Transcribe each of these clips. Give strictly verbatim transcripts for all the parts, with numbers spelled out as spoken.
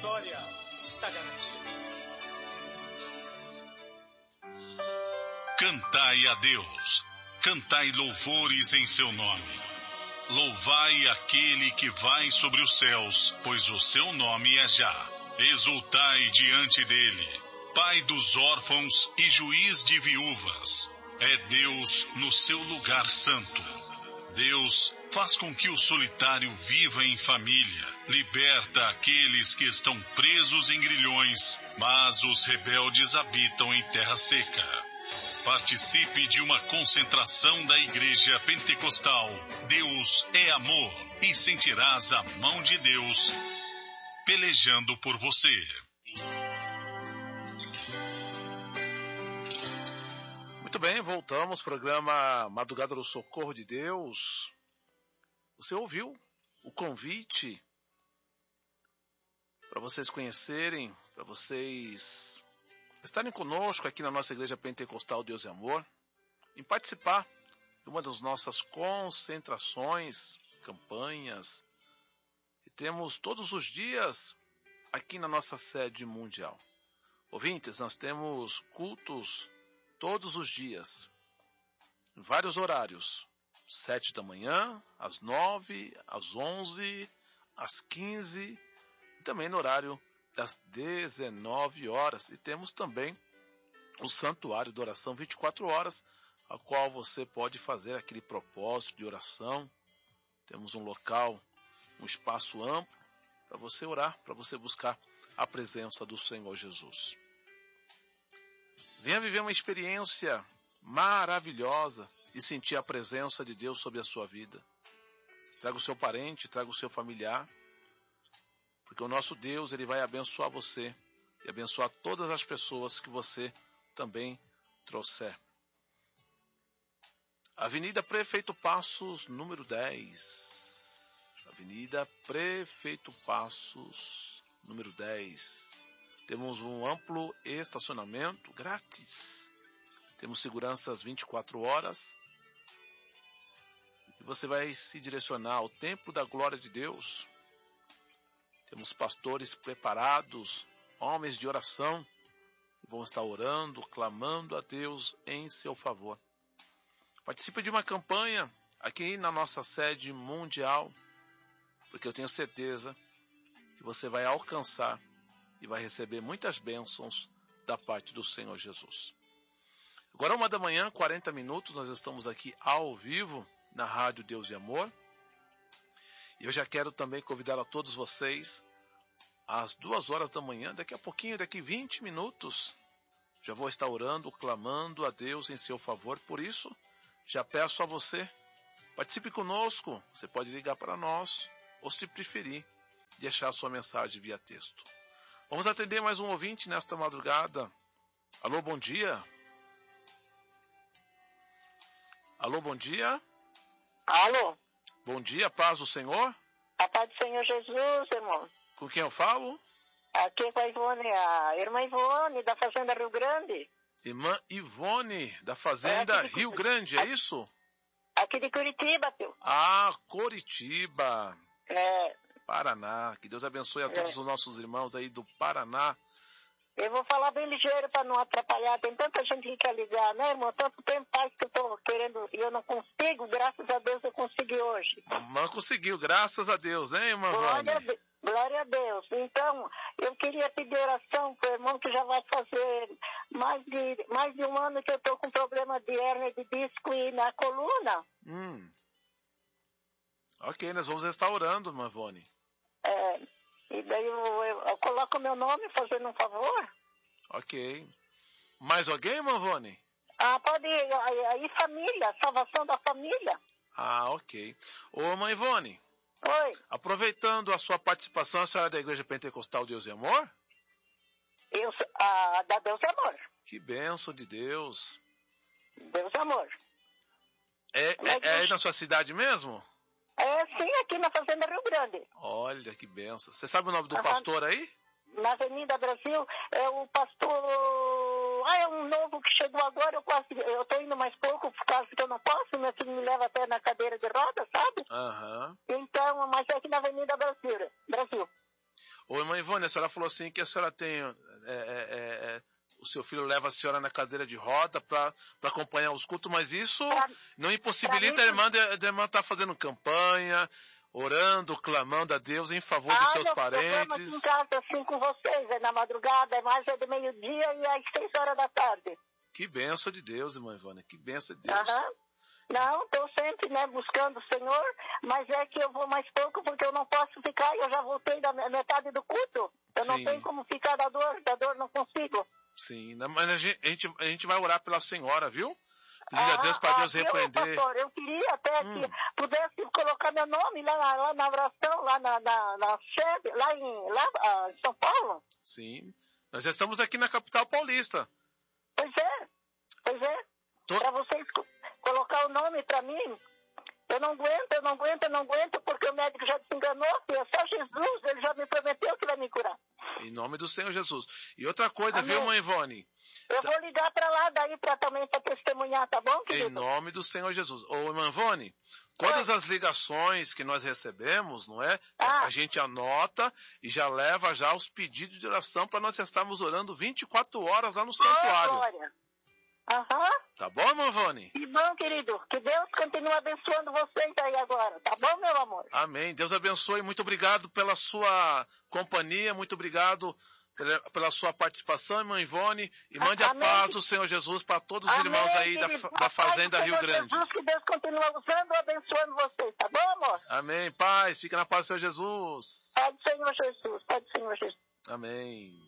vitória está garantida. Cantai a Deus, cantai louvores em seu nome. Louvai aquele que vai sobre os céus, pois o seu nome é Já. Exultai diante dele, Pai dos órfãos e juiz de viúvas. É Deus no seu lugar santo. Deus faz com que o solitário viva em família, liberta aqueles que estão presos em grilhões, mas os rebeldes habitam em terra seca. Participe de uma concentração da Igreja Pentecostal Deus é Amor e sentirás a mão de Deus pelejando por você. Muito bem, voltamos ao programa Madrugada do Socorro de Deus. Você ouviu o convite para vocês conhecerem, para vocês estarem conosco aqui na nossa Igreja Pentecostal Deus é Amor, em participar de uma das nossas concentrações, campanhas, que temos todos os dias aqui na nossa sede mundial. Ouvintes, nós temos cultos todos os dias, em vários horários, sete da manhã, às nove, às onze, às quinze, e também no horário das dezenove horas. E temos também o Santuário de Oração vinte e quatro horas, a qual você pode fazer aquele propósito de oração. Temos um local, um espaço amplo para você orar, para você buscar a presença do Senhor Jesus. Venha viver uma experiência maravilhosa e sentir a presença de Deus sobre a sua vida. Traga o seu parente, traga o seu familiar, porque o nosso Deus, ele vai abençoar você e abençoar todas as pessoas que você também trouxer. Avenida Prefeito Passos, número dez. Avenida Prefeito Passos, número dez. Temos um amplo estacionamento grátis. Temos segurança às vinte e quatro horas. E você vai se direcionar ao Templo da Glória de Deus. Temos pastores preparados, homens de oração, que vão estar orando, clamando a Deus em seu favor. Participe de uma campanha aqui na nossa sede mundial, porque eu tenho certeza que você vai alcançar e vai receber muitas bênçãos da parte do Senhor Jesus. Agora, uma da manhã, quarenta minutos, nós estamos aqui ao vivo na Rádio Deus e Amor. E eu já quero também convidar a todos vocês às duas horas da manhã, daqui a pouquinho, daqui vinte minutos, já vou estar orando, clamando a Deus em seu favor. Por isso, já peço a você, participe conosco. Você pode ligar para nós, ou se preferir, deixar a sua mensagem via texto. Vamos atender mais um ouvinte nesta madrugada. Alô, bom dia. Alô, bom dia. Alô. Bom dia, paz do Senhor. A paz do Senhor Jesus, irmão. Com quem eu falo? Aqui é com a Ivone, a irmã Ivone, da Fazenda Rio Grande. Irmã Ivone, da Fazenda é Rio Grande, é isso? Aqui de Curitiba, tio. Ah, Curitiba. É. Paraná. Que Deus abençoe a todos é. os nossos irmãos aí do Paraná. Eu vou falar bem ligeiro para não atrapalhar. Tem tanta gente que quer ligar, né, irmão? Tanto tempo faz que eu tô querendo e eu não consigo. Graças a Deus eu consegui hoje. Não conseguiu, graças a Deus, né, irmã Glória Vânia? A Glória a Deus. Então, eu queria pedir oração para o irmão que já vai fazer mais de, mais de um ano que eu estou com problema de hérnia de disco e na coluna. Hum. Ok, nós vamos estar orando, irmã Vone. É, e daí eu, eu, eu coloco o meu nome fazendo um favor. Ok. Mais alguém, irmã Vone? Ah, pode ir. Aí, aí família, salvação da família. Ah, ok. Ô, mãe Ivone. Oi. Aproveitando a sua participação, a senhora é da Igreja Pentecostal Deus e Amor? Eu, ah, da Deus e Amor. Que bênção de Deus. Deus e Amor. É, é, é aí na sua cidade mesmo? É, sim, aqui na Fazenda Rio Grande. Olha, que bênção. Você sabe o nome do a pastor aí? Na Avenida Brasil, é o pastor... Ah, é um novo que chegou agora, eu quase... Eu tô indo mais pouco, por causa que eu não posso, meu filho me leva até na cadeira de roda, sabe? Aham. Uhum. Então, mas é aqui na Avenida Brasil. Brasil. Ô, irmã Mãe Ivone, a senhora falou assim que a senhora tem... É, é, é, o seu filho leva a senhora na cadeira de roda para acompanhar os cultos, mas isso Pra, não impossibilita a irmã de, de irmã estar fazendo campanha, orando, clamando a Deus em favor ah, dos seus eu parentes. Eu em casa assim com vocês, é na madrugada, é mais é do meio-dia e às seis horas da tarde. Que bênção de Deus, irmã Ivone, que bênção de Deus. Aham. Não, estou sempre, né, buscando o Senhor, mas é que eu vou mais pouco porque eu não posso ficar, eu já voltei da metade do culto. Eu Sim. não tenho como ficar da dor, da dor não consigo. Sim, mas a gente, a gente, a gente vai orar pela senhora, viu? Pedir ah, a Deus para ah, Deus eu, repreender. Pastor, eu queria até hum. que pudesse colocar meu nome lá, lá na oração, lá na, na, na sede, lá em lá, ah, em São Paulo. Sim, nós estamos aqui na capital paulista. Pois é, pois é. Tô... Para vocês colocar o nome para mim, eu não aguento, eu não aguento, eu não aguento, porque o médico já se enganou, que é só Jesus, ele já me prometeu que vai me curar. Em nome do Senhor Jesus. E outra coisa, Amém. Viu, Mãe Ivone? Eu vou ligar para lá daí pra, também para testemunhar, tá bom, querido? Em nome do Senhor Jesus. Ô, irmã Ivone, todas Oi. as ligações que nós recebemos, não é? Ah. A gente anota e já leva já os pedidos de oração para nós estarmos orando vinte e quatro horas lá no santuário. Glória. Aham. Tá bom, irmã Ivone? Que bom, querido. Que Deus continue abençoando vocês aí agora. Tá bom, meu amor? Amém. Deus abençoe. Muito obrigado pela sua companhia. Muito obrigado pela, pela sua participação, irmã Ivone. E mande Amém. a paz do Senhor Jesus para todos os Amém, irmãos aí da, da Fazenda Rio Grande. Jesus, que Deus continue usando e abençoando vocês. Tá bom, amor? Amém. Paz. Fica na paz do Senhor Jesus. Paz do Senhor Jesus. Paz do Senhor Jesus. Amém.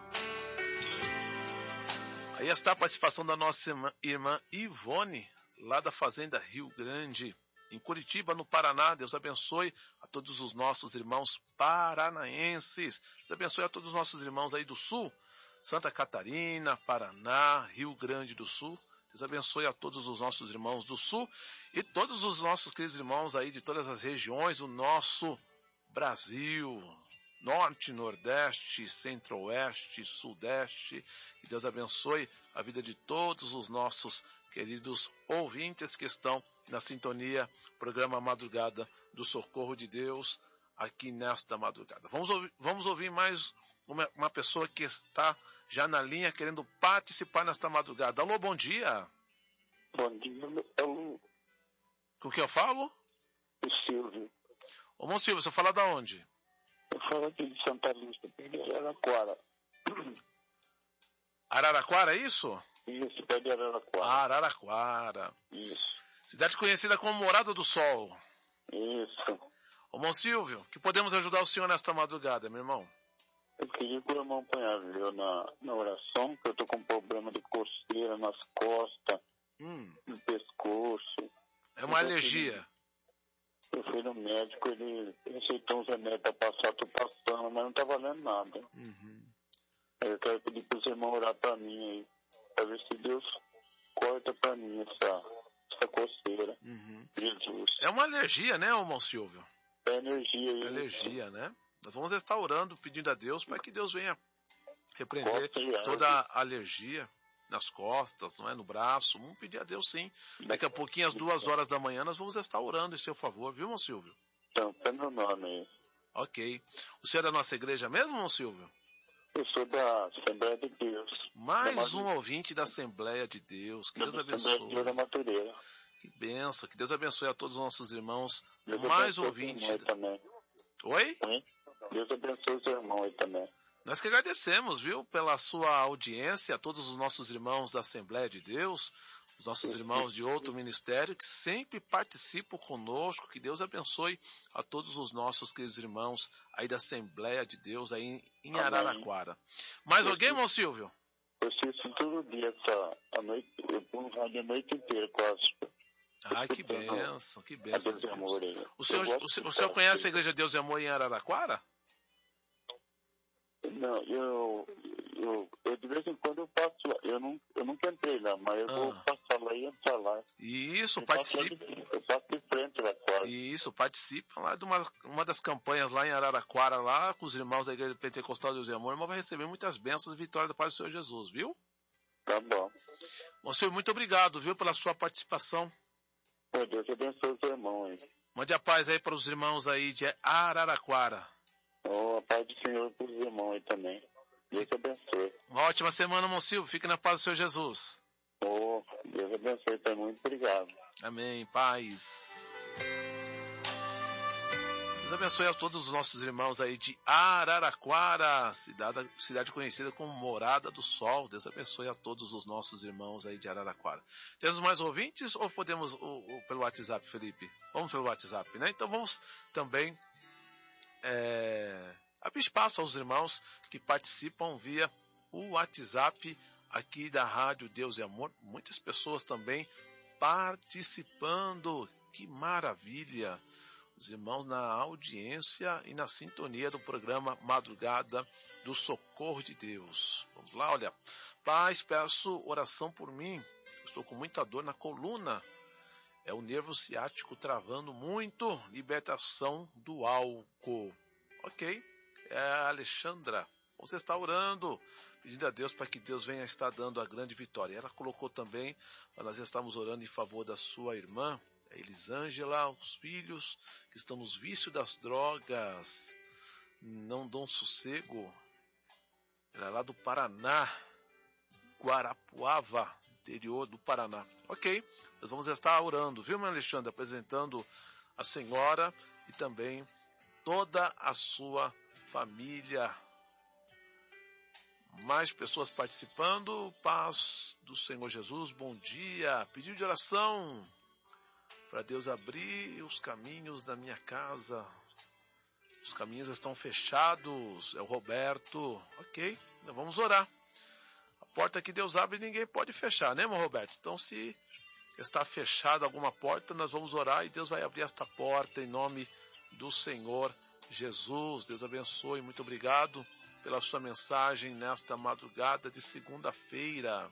Aí está a participação da nossa irmã, irmã Ivone, lá da Fazenda Rio Grande, em Curitiba, no Paraná. Deus abençoe a todos os nossos irmãos paranaenses. Deus abençoe a todos os nossos irmãos aí do Sul, Santa Catarina, Paraná, Rio Grande do Sul. Deus abençoe a todos os nossos irmãos do Sul e todos os nossos queridos irmãos aí de todas as regiões do nosso Brasil. Norte, Nordeste, Centro-Oeste, Sudeste. Que Deus abençoe a vida de todos os nossos queridos ouvintes que estão na sintonia, programa Madrugada do Socorro de Deus, aqui nesta madrugada. Vamos ouvir, vamos ouvir mais uma, uma pessoa que está já na linha querendo participar nesta madrugada. Alô, bom dia. Bom dia, eu... Com que eu falo? O Silvio. Ô, Mão Silvio, você fala da onde? Eu falo aqui de Santa Lúcia, perto de Araraquara. Araraquara, é isso? Isso, perto de Araraquara. Ah, Araraquara. Isso. Cidade conhecida como Morada do Sol. Isso. Ô, Mão Silvio, que podemos ajudar o senhor nesta madrugada, meu irmão? Eu queria que o irmão apanhasse eu na, na oração, que eu tô com problema de coceira nas costas, hum. no pescoço. É uma eu alergia. Fui, eu fui no médico, ele receitou uns remédios pra passar, tô passando, mas não tá valendo nada. Uhum. Eu quero pedir para os irmãos orar para mim aí, para ver se Deus corta para mim essa, essa coceira. Uhum. Jesus. É uma alergia, né, irmão Silvio? É energia aí. É alergia, né? Nós vamos estar orando, pedindo a Deus para que Deus venha repreender toda a alergia nas costas, não é? No braço. Vamos pedir a Deus, sim. Daqui a pouquinho, às duas horas da manhã, nós vamos estar orando em seu favor, viu, irmão Silvio? Então, tá meu nome aí. Ok. O senhor é da nossa igreja mesmo, irmão Silvio? Eu sou da Assembleia de Deus. Mais um ouvinte da Assembleia de Deus. Que Deus abençoe. Assembleia de Deus da Matureira. Que benção. Que Deus abençoe a todos os nossos irmãos. Deus Mais ouvinte. Também. Oi? Oi? Deus abençoe o seu irmão aí também. Nós que agradecemos, viu, pela sua audiência, a todos os nossos irmãos da Assembleia de Deus, os nossos irmãos de outro ministério que sempre participam conosco. Que Deus abençoe a todos os nossos queridos irmãos aí da Assembleia de Deus aí em Araraquara. Mais alguém, irmão Silvio? Eu assisto todo dia essa a noite, eu ponho rádio a noite inteira quase. Ai, que bênção, que bênção. Deus e amor aí. O senhor, o senhor, o senhor conhece a Igreja Deus e Amor em Araraquara? Não, eu, eu, eu de vez em quando eu passo lá. Eu, não, eu nunca entrei lá, mas eu ah. vou passar lá e entrar lá. Isso, eu participe. Passo de, eu passo de frente lá quase. Isso, participa lá de uma, uma das campanhas lá em Araraquara, lá com os irmãos da Igreja Pentecostal Deus e Amor. O irmão vai receber muitas bênçãos e vitórias da paz do Senhor Jesus, viu? Tá bom. Bom, senhor, muito obrigado, viu, pela sua participação. Meu Deus abençoe o seu irmão aí. Mande a paz aí para os irmãos aí de Araraquara. Oh, a paz do Senhor para os irmãos aí também. Deus te abençoe. Uma ótima semana, irmão Silvio. Fique na paz do Senhor Jesus. Oh, Deus abençoe também. Muito obrigado. Amém. Paz. Deus abençoe a todos os nossos irmãos aí de Araraquara, cidade, cidade conhecida como Morada do Sol. Deus abençoe a todos os nossos irmãos aí de Araraquara. Temos mais ouvintes ou podemos ou, ou pelo WhatsApp, Felipe? Vamos pelo WhatsApp, né? Então vamos também é, abrir espaço aos irmãos que participam via o WhatsApp aqui da Rádio Deus e Amor. Muitas pessoas também participando. Que maravilha! Os irmãos na audiência e na sintonia do programa Madrugada do Socorro de Deus. Vamos lá, olha. Paz, peço oração por mim. Estou com muita dor na coluna. É o nervo ciático travando muito. Libertação do álcool. Ok. É a Alexandra. Você está orando, pedindo a Deus para que Deus venha estar dando a grande vitória. Ela colocou também, nós estamos orando em favor da sua irmã, Elisângela, os filhos que estão nos vícios das drogas, não dão sossego. Ela é lá do Paraná, Guarapuava, interior do Paraná. Ok, nós vamos estar orando, viu, meu Alexandre? Apresentando a senhora e também toda a sua família. Mais pessoas participando. Paz do Senhor Jesus, bom dia. Pedido de oração para Deus abrir os caminhos da minha casa. Os caminhos estão fechados. É o Roberto. Ok, então vamos orar. A porta que Deus abre ninguém pode fechar, né, irmão Roberto? Então, se está fechada alguma porta, nós vamos orar e Deus vai abrir esta porta em nome do Senhor Jesus. Deus abençoe. Muito obrigado pela sua mensagem nesta madrugada de segunda-feira.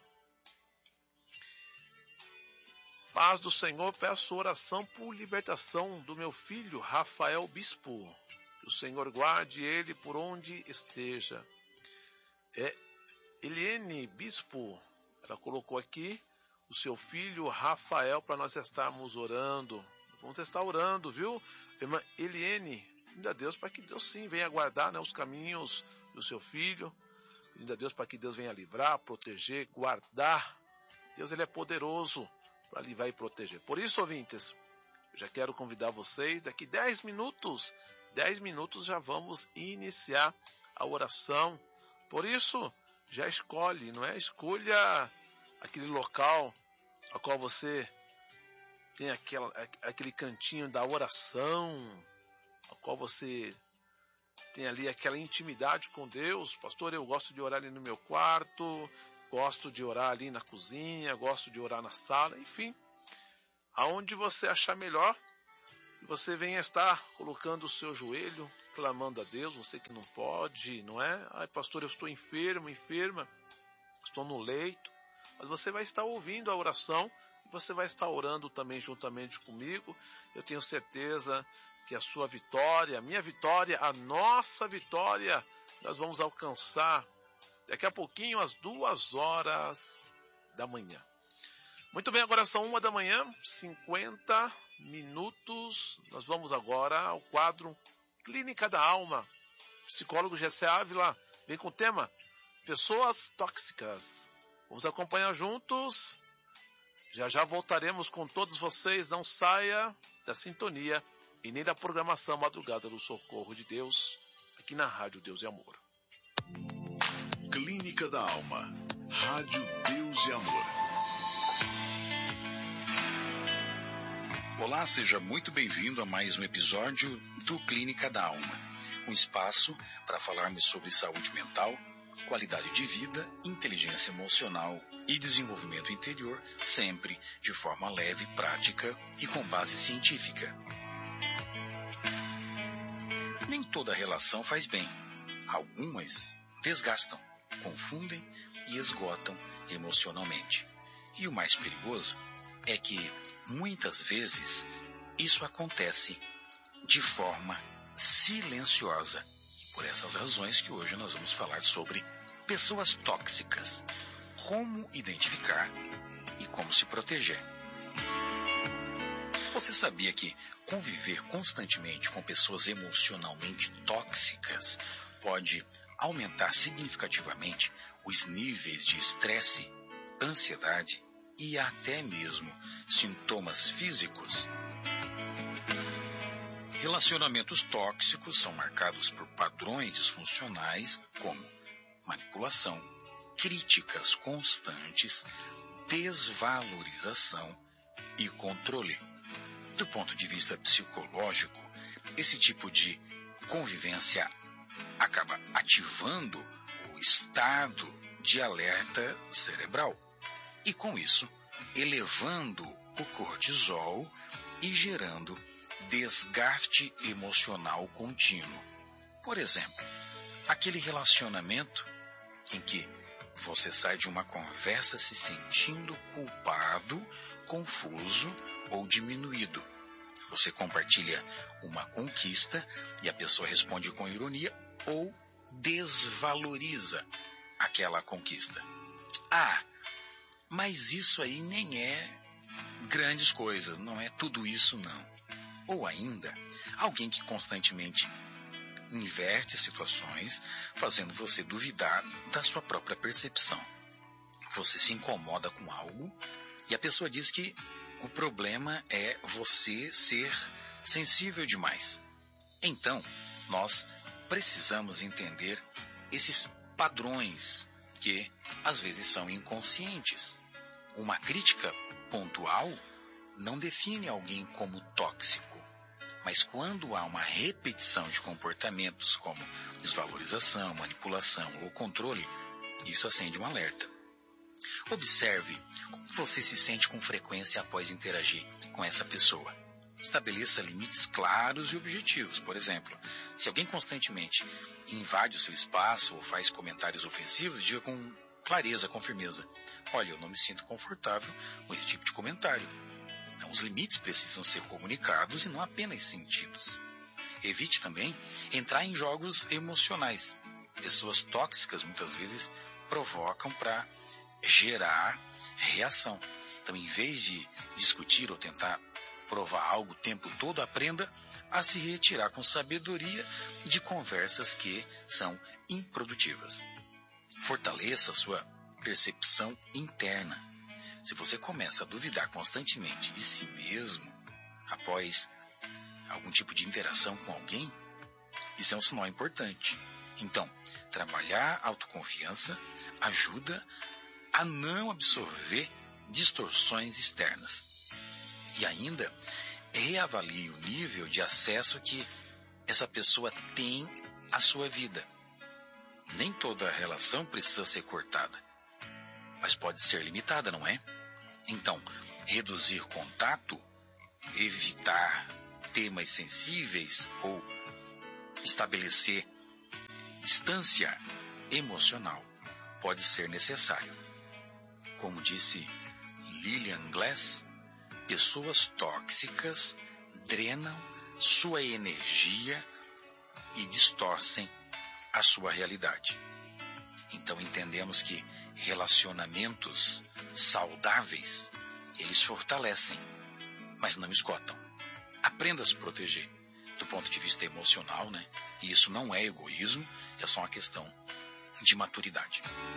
Paz do Senhor, peço oração por libertação do meu filho Rafael Bispo. Que o Senhor guarde ele por onde esteja. É Eliane Bispo, ela colocou aqui o seu filho Rafael para nós estarmos orando. Vamos estar orando, viu? Irmã Eliane, pedindo a Deus para que Deus sim venha guardar, né, os caminhos do seu filho, pedindo a Deus para que Deus venha livrar, proteger, guardar. Deus, ele é poderoso para livrar e proteger. Por isso, ouvintes, eu já quero convidar vocês, daqui dez minutos, dez minutos já vamos iniciar a oração. Por isso, já escolhe, não é? Escolha aquele local ao qual você tem aquela, aquele cantinho da oração, ao qual você tem ali aquela intimidade com Deus. Pastor, eu gosto de orar ali no meu quarto, gosto de orar ali na cozinha, gosto de orar na sala, enfim. Aonde você achar melhor, você venha estar colocando o seu joelho, clamando a Deus, você que não pode, não é? Ai, pastor, eu estou enfermo, enferma, estou no leito. Mas você vai estar ouvindo a oração, você vai estar orando também juntamente comigo. Eu tenho certeza que a sua vitória, a minha vitória, a nossa vitória, nós vamos alcançar daqui a pouquinho, às duas horas da manhã. Muito bem, agora são uma da manhã, cinquenta minutos. Nós vamos agora ao quadro Clínica da Alma. Psicólogo Gessé Ávila vem com o tema Pessoas Tóxicas. Vamos acompanhar juntos. Já já voltaremos com todos vocês. Não saia da sintonia e nem da programação Madrugada do Socorro de Deus, aqui na Rádio Deus e Amor. Clínica da Alma, Rádio Deus e Amor. Olá, seja muito bem-vindo a mais um episódio do Clínica da Alma, um espaço para falarmos sobre saúde mental, qualidade de vida, inteligência emocional e desenvolvimento interior, sempre de forma leve, prática e com base científica. Nem toda relação faz bem. Algumas desgastam, confundem e esgotam emocionalmente. E o mais perigoso é que, muitas vezes, isso acontece de forma silenciosa. Por essas razões que hoje nós vamos falar sobre pessoas tóxicas, como identificar e como se proteger. Você sabia que conviver constantemente com pessoas emocionalmente tóxicas pode aumentar significativamente os níveis de estresse, ansiedade e até mesmo sintomas físicos? Relacionamentos tóxicos são marcados por padrões disfuncionais como manipulação, críticas constantes, desvalorização e controle. Do ponto de vista psicológico, esse tipo de convivência acaba ativando o estado de alerta cerebral e, com isso, elevando o cortisol e gerando desgaste emocional contínuo. Por exemplo, aquele relacionamento em que você sai de uma conversa se sentindo culpado, confuso ou diminuído. Você compartilha uma conquista e a pessoa responde com ironia ou desvaloriza aquela conquista. Ah, mas isso aí nem é grandes coisas, não é tudo isso não. Ou ainda, alguém que constantemente inverte situações, fazendo você duvidar da sua própria percepção. Você se incomoda com algo e a pessoa diz que o problema é você ser sensível demais. Então, nós precisamos entender esses padrões que às vezes são inconscientes. Uma crítica pontual não define alguém como tóxico. Mas quando há uma repetição de comportamentos como desvalorização, manipulação ou controle, isso acende um alerta. Observe como você se sente com frequência após interagir com essa pessoa. Estabeleça limites claros e objetivos. Por exemplo, se alguém constantemente invade o seu espaço ou faz comentários ofensivos, diga com clareza, com firmeza: olha, eu não me sinto confortável com esse tipo de comentário. Então, os limites precisam ser comunicados e não apenas sentidos. Evite também entrar em jogos emocionais. Pessoas tóxicas muitas vezes provocam para gerar reação. Então, em vez de discutir ou tentar provar algo o tempo todo, aprenda a se retirar com sabedoria de conversas que são improdutivas. Fortaleça a sua percepção interna. Se você começa a duvidar constantemente de si mesmo após algum tipo de interação com alguém, isso é um sinal importante. Então, trabalhar a autoconfiança ajuda a não absorver distorções externas. E ainda, reavalie o nível de acesso que essa pessoa tem à sua vida. Nem toda relação precisa ser cortada, mas pode ser limitada, não é? Então, reduzir contato, evitar temas sensíveis ou estabelecer distância emocional pode ser necessário. Como disse Lillian Glass, pessoas tóxicas drenam sua energia e distorcem a sua realidade. Então entendemos que relacionamentos saudáveis, eles fortalecem, mas não esgotam. Aprenda a se proteger do ponto de vista emocional, né? E isso não é egoísmo, é só uma questão de maturidade.